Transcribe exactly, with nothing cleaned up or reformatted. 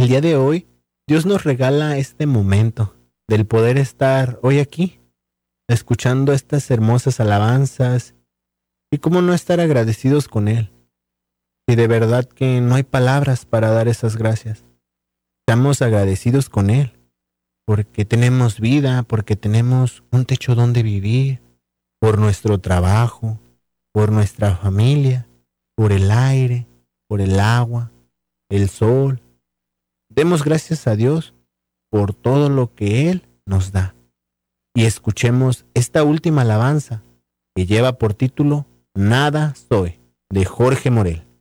El día de hoy, Dios nos regala este momento del poder estar hoy aquí, escuchando estas hermosas alabanzas y cómo no estar agradecidos con Él. Y de verdad que no hay palabras para dar esas gracias. Estamos agradecidos con Él porque tenemos vida, porque tenemos un techo donde vivir, por nuestro trabajo, por nuestra familia, por el aire, por el agua, el sol. Demos gracias a Dios por todo lo que Él nos da. Y escuchemos esta última alabanza que lleva por título Nada soy, de Jorge Morel.